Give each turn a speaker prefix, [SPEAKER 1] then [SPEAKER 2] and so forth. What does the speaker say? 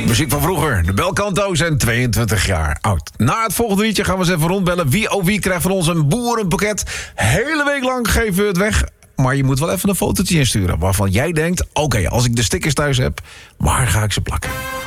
[SPEAKER 1] Muziek van vroeger. De Belcanto zijn 22 jaar oud. Na het volgende liedje gaan we eens even rondbellen. Wie krijgt van ons een boerenpakket. Hele week lang geven we het weg. Maar je moet wel even een fotootje insturen waarvan jij denkt... oké, als ik de stickers thuis heb, waar ga ik ze plakken?